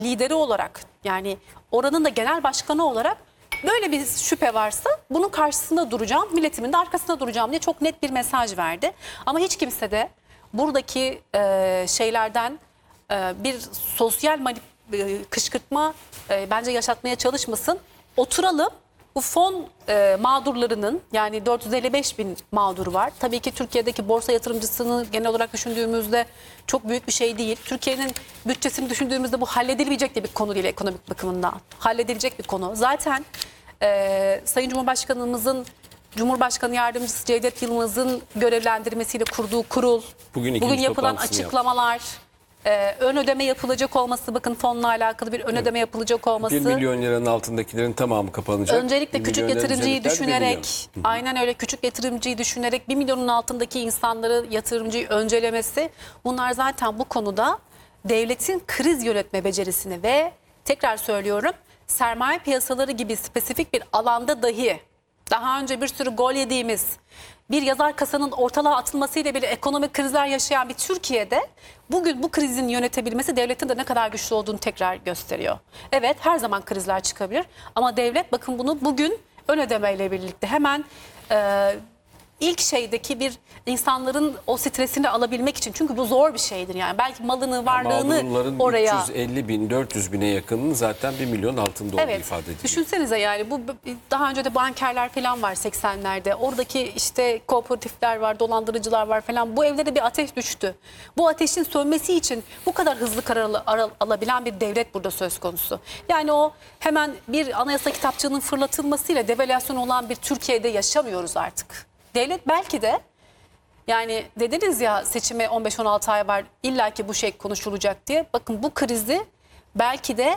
lideri olarak, yani oranın da genel başkanı olarak böyle bir şüphe varsa bunun karşısında duracağım, milletimin de arkasında duracağım diye çok net bir mesaj verdi. Ama hiç kimse de buradaki şeylerden bir sosyal kışkırtma bence yaşatmaya çalışmasın. Oturalım. Bu fon mağdurlarının, yani 455 bin mağdur var. Tabii ki Türkiye'deki borsa yatırımcısını genel olarak düşündüğümüzde çok büyük bir şey değil. Türkiye'nin bütçesini düşündüğümüzde bu halledilebilecek de bir konu değil ekonomik bakımından. Halledilecek bir konu. Zaten Sayın Cumhurbaşkanımızın, Cumhurbaşkanı Yardımcısı Cevdet Yılmaz'ın görevlendirmesiyle kurduğu kurul, bugün yapılan açıklamalar, ön ödeme yapılacak olması, bakın fonla alakalı bir ön ödeme yapılacak olması. 1 milyon liranın altındakilerin tamamı kapanacak. Öncelikle küçük yatırımcıyı düşünerek, aynen öyle, küçük yatırımcıyı düşünerek 1 milyonun altındaki insanları, yatırımcıyı öncelemesi, bunlar zaten bu konuda devletin kriz yönetme becerisini ve tekrar söylüyorum, sermaye piyasaları gibi spesifik bir alanda dahi daha önce bir sürü gol yediğimiz, bir yazar kasanın ortalığa atılmasıyla bile ekonomik krizler yaşayan bir Türkiye'de bugün bu krizin yönetebilmesi devletin de ne kadar güçlü olduğunu tekrar gösteriyor. Evet, her zaman krizler çıkabilir ama devlet, bakın bunu bugün ön ödemeyle birlikte hemen ilk şeydeki bir insanların o stresini alabilmek için, çünkü bu zor bir şeydir yani, belki malını, varlığını oraya 350 bin 400 bine yakınının zaten 1 milyon altında olduğu ifade ediliyor. Düşünsenize, yani bu daha önce de bankerler falan var 80'lerde, oradaki işte kooperatifler var, dolandırıcılar var falan, bu evlere bir ateş düştü. Bu ateşin sönmesi için bu kadar hızlı karar alabilen bir devlet burada söz konusu. Yani o hemen bir anayasa kitapçığının fırlatılmasıyla devalüasyon olan bir Türkiye'de yaşamıyoruz artık. Devlet belki de, yani dediniz ya seçime 15-16 ay var, illaki bu şey konuşulacak diye. Bakın bu krizi belki de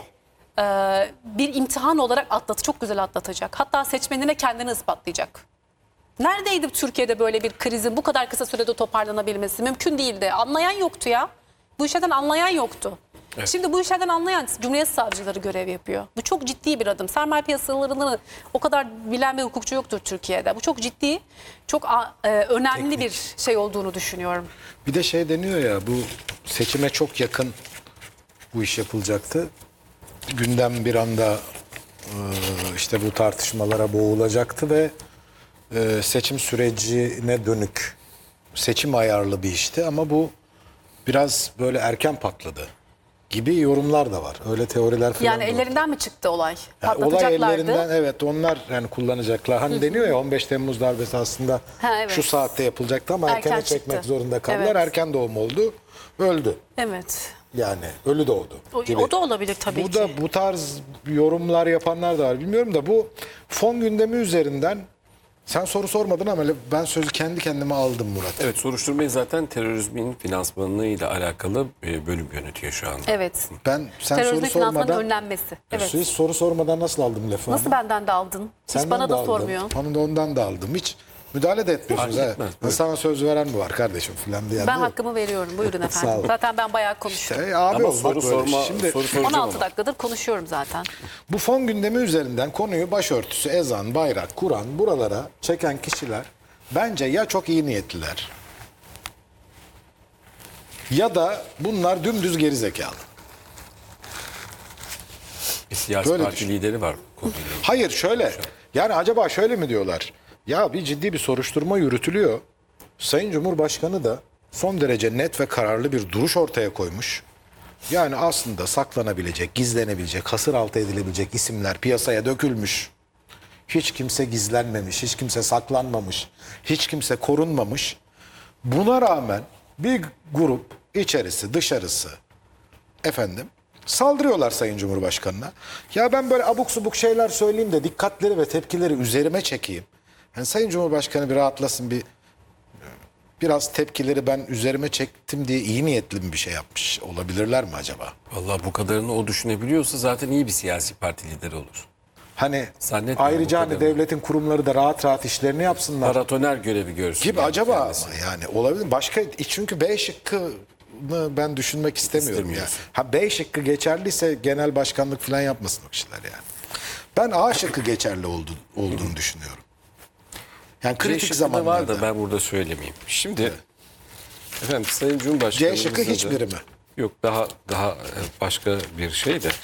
bir imtihan olarak çok güzel atlatacak. Hatta seçmenine kendini ispatlayacak. Neredeydi Türkiye'de böyle bir krizin bu kadar kısa sürede toparlanabilmesi? Mümkün değildi. Anlayan yoktu ya. Bu işlerden anlayan yoktu. Evet. Şimdi bu işlerden anlayan Cumhuriyet Savcıları görev yapıyor. Bu çok ciddi bir adım. Sermaye piyasalarını o kadar bilen bir hukukçu yoktur Türkiye'de. Bu çok ciddi, çok önemli bir şey olduğunu düşünüyorum. Bir de şey deniyor ya, bu seçime çok yakın bu iş yapılacaktı. Gündem bir anda işte bu tartışmalara boğulacaktı ve seçim sürecine dönük, seçim ayarlı bir işti ama bu biraz böyle erken patladı gibi yorumlar da var. Öyle teoriler falan yani ellerinden mi çıktı olay? Yani olay ellerinden, evet, onlar yani kullanacaklar. Hani deniyor ya 15 Temmuz darbesi aslında evet, şu saatte yapılacaktı ama erkene çekmek zorunda kaldılar. Evet. Erken doğum oldu, öldü. Evet. Yani ölü doğdu gibi. O da olabilir tabii ki. Bu tarz yorumlar yapanlar da var. Bilmiyorum da bu fon gündemi üzerinden sen soru sormadın ama ben sözü kendi kendime aldım Murat. Evet, soruşturmayı zaten terörizmin finansmanıyla alakalı bölüm yönetiyor şu anda. Evet. Sen soru sormadan önlenmesi. Evet. Hiç soru sormadan nasıl aldım lafı? Nasıl benden de aldın? Hiç bana da sormuyor. Onu da ondan da aldım. Hiç müdahale de etmiyorsunuz. Sana söz veren mi var kardeşim falan diye. Ben hakkımı veriyorum. Buyurun efendim. Zaten ben bayağı konuşuyorum. İşte, abi ama soru sorma. Şimdi, soru 16 dakikadır konuşuyorum zaten. Bu fon gündemi üzerinden konuyu başörtüsü, ezan, bayrak, Kur'an buralara çeken kişiler bence ya çok iyi niyetliler ya da bunlar dümdüz gerizekalı. Siyasi böyle parti lideri var. Hayır, şöyle. Yani acaba şöyle mi diyorlar? Ya bir ciddi bir soruşturma yürütülüyor. Sayın Cumhurbaşkanı da son derece net ve kararlı bir duruş ortaya koymuş. Yani aslında saklanabilecek, gizlenebilecek, hasır altı edilebilecek isimler piyasaya dökülmüş. Hiç kimse gizlenmemiş, hiç kimse saklanmamış, hiç kimse korunmamış. Buna rağmen bir grup içerisi, dışarısı saldırıyorlar Sayın Cumhurbaşkanı'na. Ya ben böyle abuk subuk şeyler söyleyeyim de dikkatleri ve tepkileri üzerime çekeyim. Yani Sayın Cumhurbaşkanı bir rahatlasın, biraz tepkileri ben üzerime çektim diye iyi niyetli bir şey yapmış olabilirler mi acaba? Vallahi bu kadarını o düşünebiliyorsa zaten iyi bir siyasi parti lideri olur. Hani ayrıca hani devletin kurumları da rahat rahat işlerini yapsınlar. Paratoner görevi görsün. Gibi yani acaba kendisi. Ama yani olabilir. Başka, çünkü B şıkkını ben düşünmek istemiyorum ya. Ha, B şıkkı geçerliyse genel başkanlık falan yapmasın o kişiler yani. Ben A şıkkı geçerli olduğunu düşünüyorum. Yani kritik zamanlarda. Var da ben burada söylemeyeyim. Şimdi efendim Sayın Cumhurbaşkanımızın C şıkkı hiçbiri mi? Yok daha başka bir şey de.